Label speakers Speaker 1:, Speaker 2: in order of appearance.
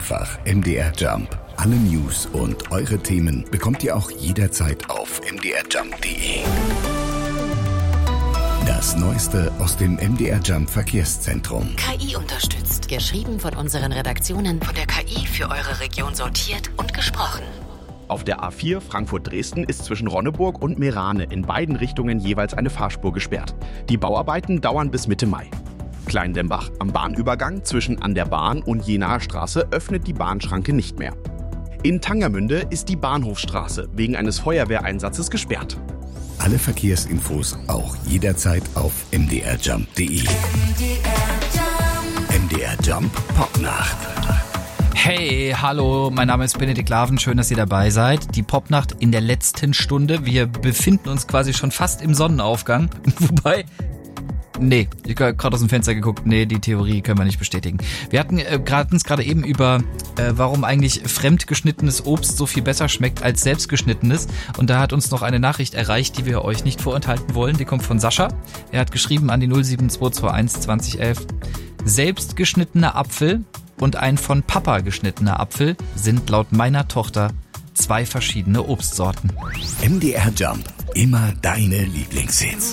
Speaker 1: einfach MDR Jump. Alle News und eure Themen bekommt ihr auch jederzeit auf mdrjump.de. Das Neueste aus dem MDR Jump Verkehrszentrum.
Speaker 2: KI unterstützt. Geschrieben von unseren Redaktionen, von der KI für eure Region sortiert und gesprochen.
Speaker 3: Auf der A4 Frankfurt-Dresden ist zwischen Ronneburg und Meerane in beiden Richtungen jeweils eine Fahrspur gesperrt. Die Bauarbeiten dauern bis Mitte Mai. Kleindembach. Am Bahnübergang zwischen An der Bahn und Jenaer Straße öffnet die Bahnschranke nicht mehr. In Tangermünde ist die Bahnhofstraße wegen eines Feuerwehreinsatzes gesperrt.
Speaker 1: Alle Verkehrsinfos auch jederzeit auf mdrjump.de. MDR Jump Popnacht.
Speaker 4: Hey, hallo, mein Name ist Benedikt Laven, schön, dass ihr dabei seid. Die Popnacht in der letzten Stunde. Wir befinden uns quasi schon fast im Sonnenaufgang. Wobei, nee, ich habe gerade aus dem Fenster geguckt, nee, die Theorie können wir nicht bestätigen. Wir hatten uns gerade eben über, warum eigentlich fremdgeschnittenes Obst so viel besser schmeckt als selbstgeschnittenes. Und da hat uns noch eine Nachricht erreicht, die wir euch nicht vorenthalten wollen. Die kommt von Sascha. Er hat geschrieben an die 07221 2011. Selbstgeschnittener Apfel und ein von Papa geschnittener Apfel sind laut meiner Tochter 2 verschiedene Obstsorten.
Speaker 1: MDR Jump. Immer deine Lieblingshits.